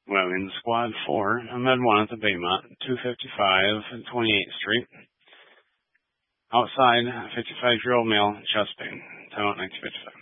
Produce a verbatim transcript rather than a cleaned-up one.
Women's Squad four, Med one at the Baymont, two fifty-five and twenty-eighth Street. Outside, fifty-five-year-old male, chest pain, ten out nineteen fifty-five.